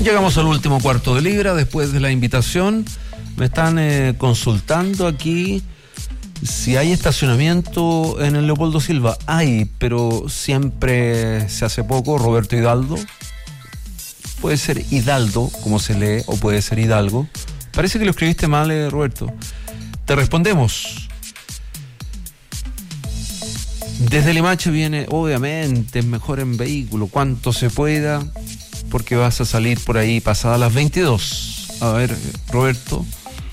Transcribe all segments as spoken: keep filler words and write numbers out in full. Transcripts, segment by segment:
Llegamos al último cuarto de libra después de la invitación. Me están eh, consultando aquí si hay estacionamiento en el Leopoldo Silva. Hay, pero siempre se hace poco. Roberto Hidalgo. Puede ser Hidalgo, como se lee, o puede ser Hidalgo. Parece que lo escribiste mal, eh, Roberto. Te respondemos. Desde Limache viene, obviamente, mejor en vehículo, cuanto se pueda, porque vas a salir por ahí pasadas las veintidós. A ver, Roberto.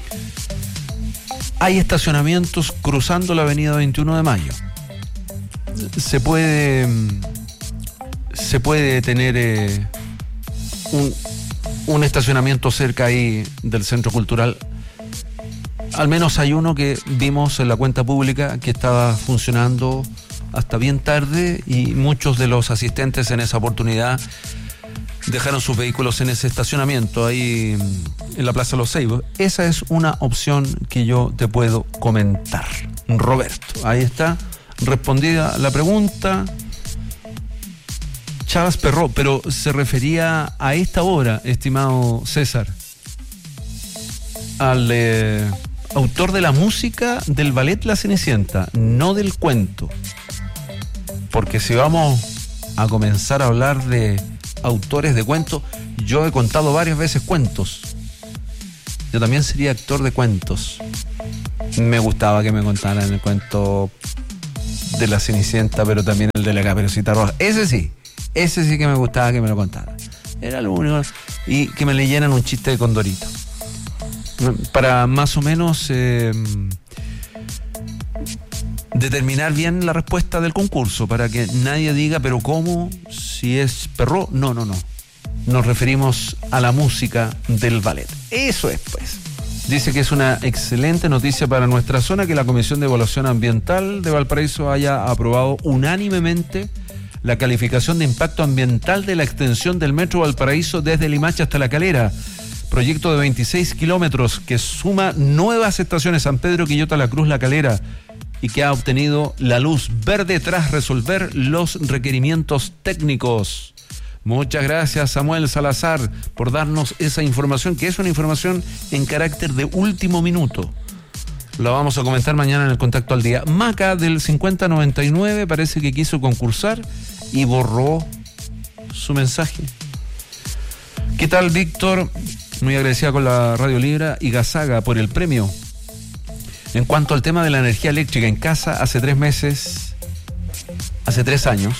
Hay estacionamientos cruzando la avenida veintiuno de mayo. Se puede, se puede tener eh, un, un estacionamiento cerca ahí del Centro Cultural. Al menos hay uno que vimos en la cuenta pública que estaba funcionando hasta bien tarde y muchos de los asistentes en esa oportunidad dejaron sus vehículos en ese estacionamiento ahí en la Plaza Los Ceibos. Esa es una opción que yo te puedo comentar, Roberto. Ahí está respondida la pregunta. Chavas Perró, pero se refería a esta hora, estimado César, al eh, autor de la música del ballet La Cenicienta, no del cuento. Porque si vamos a comenzar a hablar de autores de cuentos, yo he contado varias veces cuentos. Yo también sería actor de cuentos. Me gustaba que me contaran el cuento de La Cenicienta, pero también el de la Caperucita Roja. Ese sí, ese sí que me gustaba que me lo contaran. Era lo único. Y que me leyeran un chiste de Condorito. Para más o menos eh, determinar bien la respuesta del concurso, para que nadie diga, pero ¿cómo? Si es Perró. No, no, no. Nos referimos a la música del ballet. Eso es, pues. Dice que es una excelente noticia para nuestra zona que la Comisión de Evaluación Ambiental de Valparaíso haya aprobado unánimemente la calificación de impacto ambiental de la extensión del Metro Valparaíso desde Limache hasta La Calera. Proyecto de veintiséis kilómetros que suma nuevas estaciones: San Pedro, Quillota, La Cruz, La Calera, y que ha obtenido la luz verde tras resolver los requerimientos técnicos. Muchas gracias, Samuel Salazar, por darnos esa información, que es una información en carácter de último minuto. La vamos a comentar mañana en el Contacto al Día. Maca del cincuenta noventa y nueve parece que quiso concursar y borró su mensaje. ¿Qué tal, Víctor? Muy agradecida con la Radio Libra y Gazaga por el premio. En cuanto al tema de la energía eléctrica en casa, hace tres meses, hace tres años,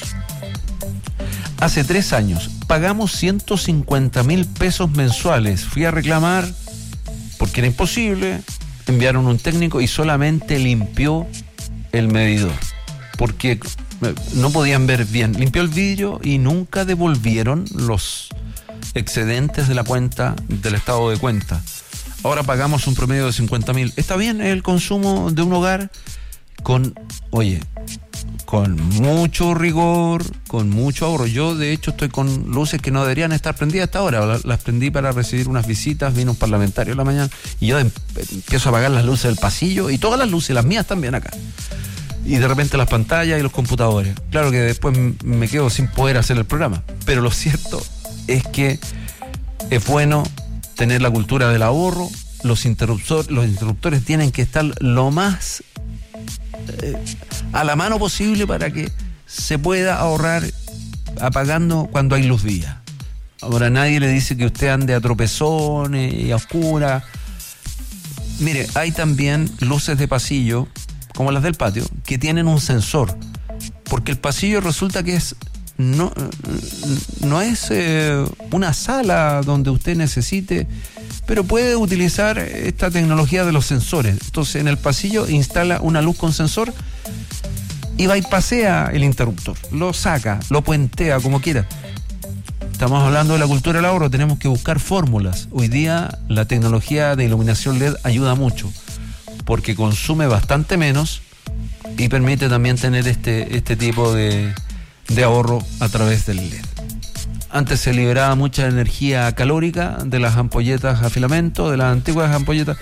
hace tres años, pagamos ciento cincuenta mil pesos mensuales. Fui a reclamar porque era imposible. Enviaron un técnico y solamente limpió el medidor, porque no podían ver bien. Limpió el vidrio y nunca devolvieron los excedentes de la cuenta, del estado de cuenta. Ahora pagamos un promedio de cincuenta mil. Está bien el consumo de un hogar con, oye, con mucho rigor, con mucho ahorro. Yo, de hecho, estoy con luces que no deberían estar prendidas hasta ahora. Las prendí para recibir unas visitas, vino un parlamentario en la mañana y yo empiezo a apagar las luces del pasillo y todas las luces, las mías también acá. Y de repente las pantallas y los computadores. Claro que después me quedo sin poder hacer el programa. Pero lo cierto es que es bueno tener la cultura del ahorro. Los interruptores, los interruptores tienen que estar lo más eh, a la mano posible para que se pueda ahorrar apagando cuando hay luz vía. Ahora nadie le dice que usted ande a tropezones y a oscuras. Mire, hay también luces de pasillo, como las del patio, que tienen un sensor, porque el pasillo resulta que es no, no es eh, una sala donde usted necesite, pero puede utilizar esta tecnología de los sensores. Entonces en el pasillo instala una luz con sensor y va y pasea el interruptor, lo saca, lo puentea como quiera. Estamos hablando de la cultura del ahorro, tenemos que buscar fórmulas. Hoy día la tecnología de iluminación L E D ayuda mucho porque consume bastante menos y permite también tener este, este tipo de, de ahorro a través del L E D. Antes se liberaba mucha energía calórica de las ampolletas a filamento, de las antiguas ampolletas,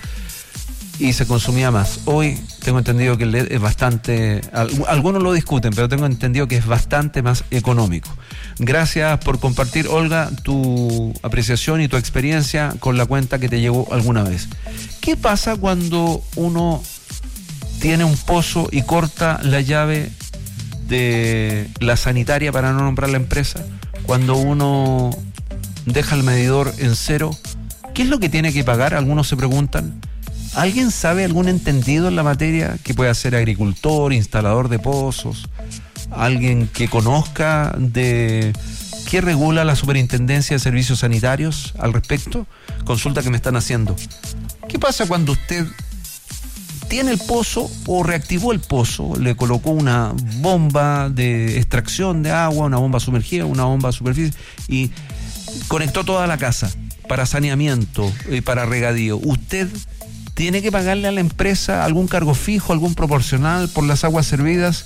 y se consumía más. Hoy tengo entendido que el L E D es bastante, algunos lo discuten, pero tengo entendido que es bastante más económico. Gracias por compartir, Olga, tu apreciación y tu experiencia con la cuenta que te llegó alguna vez. ¿Qué pasa cuando uno tiene un pozo y corta la llave de la sanitaria, para no nombrar la empresa? Cuando uno deja el medidor en cero, ¿qué es lo que tiene que pagar? Algunos se preguntan. ¿Alguien sabe, algún entendido en la materia, que pueda ser agricultor, instalador de pozos? ¿Alguien que conozca de qué regula la Superintendencia de Servicios Sanitarios al respecto? Consulta que me están haciendo. ¿Qué pasa cuando usted tiene el pozo o reactivó el pozo, le colocó una bomba de extracción de agua, una bomba sumergida, una bomba a superficie y conectó toda la casa para saneamiento y para regadío? ¿Usted tiene que pagarle a la empresa algún cargo fijo, algún proporcional por las aguas servidas?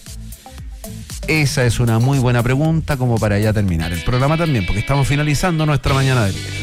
Esa es una muy buena pregunta como para ya terminar el programa también, porque estamos finalizando nuestra mañana de día.